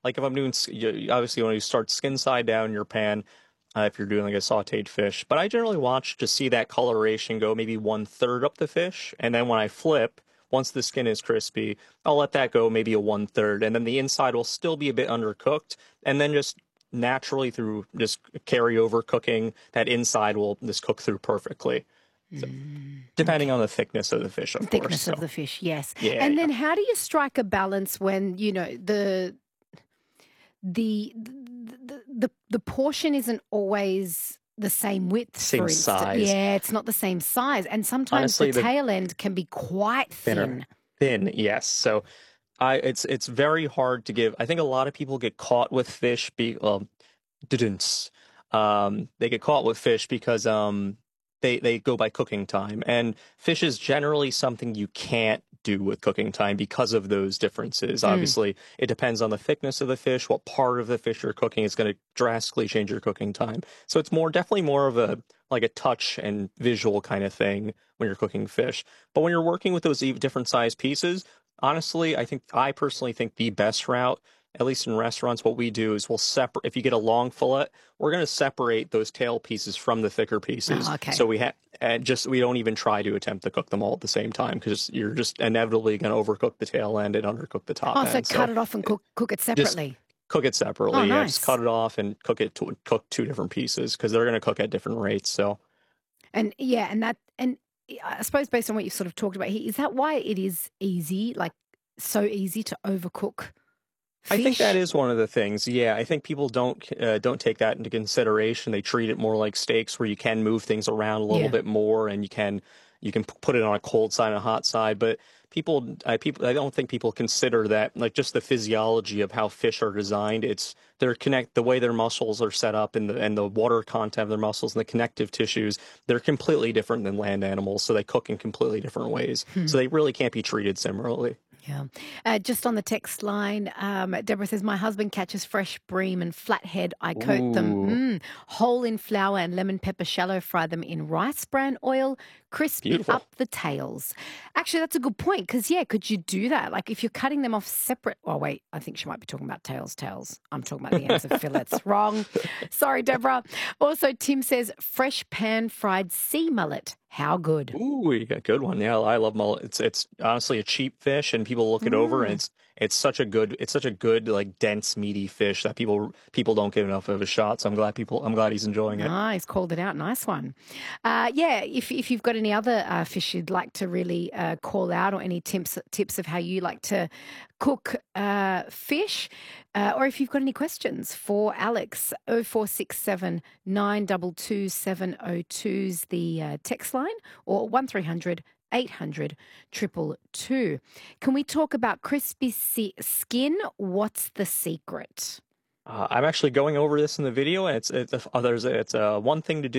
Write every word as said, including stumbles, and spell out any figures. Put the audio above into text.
like if I'm doing, s- you, you- obviously when you start skin side down in your pan, uh, if you're doing like a sautéed fish. But I generally watch to see that coloration go maybe one third up the fish, and then when I flip, once the skin is crispy, I'll let that go maybe a one third, and then the inside will still be a bit undercooked, and then just naturally through just carryover cooking, that inside will just cook through perfectly. So, Mm, depending okay. on the thickness of the fish, of course. Thickness of So the fish, yes. yeah, And yeah. then how do you strike a balance when, you know, the the the the, the portion isn't always the same width, Same for instance. size. Yeah, it's not the same size. And sometimes the Honestly, the tail end can be quite thinner, thin. thin, yes. So I, it's it's very hard to give. I think a lot of people get caught with fish. Be um, didn't. Um, they get caught with fish because um, they they go by cooking time, and fish is generally something you can't do with cooking time because of those differences. Mm. Obviously, it depends on the thickness of the fish, what part of the fish you're cooking is going to drastically change your cooking time. So it's more definitely more of a like a touch and visual kind of thing when you're cooking fish. But when you're working with those even different size pieces, honestly, I think I personally think the best route, at least in restaurants, what we do is we'll separate. If you get a long fillet, we're going to separate those tail pieces from the thicker pieces. Oh, okay. So we have, and just we don't even try to attempt to cook them all at the same time because you're just inevitably going to overcook the tail end and undercook the top Oh, so end. cut So it off and it- cook cook it just separately. cook it Oh, separately. Yeah, just nice. cut it off and cook it to cook two different pieces because they're going to cook at different rates. So And yeah, and that and I suppose based on what you sort of talked about here, is that why it is easy, like so easy to overcook I think that fish? is one of the things. Yeah, I think people don't uh, don't take that into consideration. They treat it more like steaks, where you can move things around a little Yeah. bit more, and you can you can p- put it on a cold side and a hot side. But people, I people, I don't think people consider that, like just the physiology of how fish are designed. It's they're connect the way their muscles are set up, and the and the water content of their muscles and the connective tissues. They're completely different than land animals, so they cook in completely different ways. Hmm. So they really can't be treated similarly. Yeah. Uh, just on the text line, um, Deborah says, my husband catches fresh bream and flathead. I coat them Ooh, mm, whole in flour and lemon pepper, shallow fry them in rice bran oil, crispy beautiful. up the tails. Actually, that's a good point because, yeah, could you do that? Like if you're cutting them off separate. Oh, wait, I think she might be talking about tails, tails. I'm talking about the ends of fillets. Wrong. Sorry, Deborah. Also, Tim says, fresh pan fried sea mullet. How good. Ooh, you got a good one. Yeah, I love mullet. It's it's honestly a cheap fish, and people look it over, and Mm. it's it's such a good it's such a good like dense meaty fish that people people don't give enough of a shot. So I'm glad people I'm glad he's enjoying it. Nice, called it out. Nice one. Uh, yeah, if if you've got any other uh, fish you'd like to really uh, call out, or any tips tips of how you like to cook uh, fish, uh, or if you've got any questions for Alex, oh four six seven nine two two seven oh two's the uh, text line, or one three hundred eight hundred triple two. Can we talk about crispy si- skin? What's the secret? Uh, I'm actually going over this in the video, and it's it's a, there's a, it's a one thing to do.